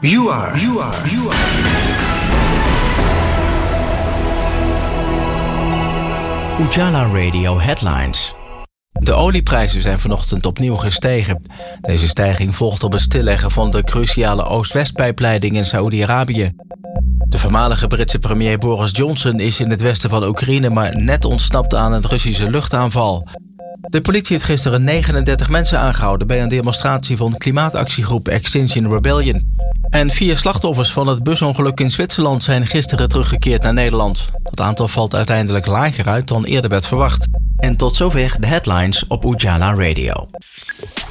You are. Ujala Radio Headlines. De olieprijzen zijn vanochtend opnieuw gestegen. Deze stijging volgt op het stilleggen van de cruciale Oost-West-pijpleiding in Saoedi-Arabië. De voormalige Britse premier Boris Johnson is in het westen van Oekraïne maar net ontsnapt aan een Russische luchtaanval. De politie heeft gisteren 39 mensen aangehouden bij een demonstratie van klimaatactiegroep Extinction Rebellion. En 4 slachtoffers van het busongeluk in Zwitserland zijn gisteren teruggekeerd naar Nederland. Het aantal valt uiteindelijk lager uit dan eerder werd verwacht. En tot zover de headlines op Ujala Radio.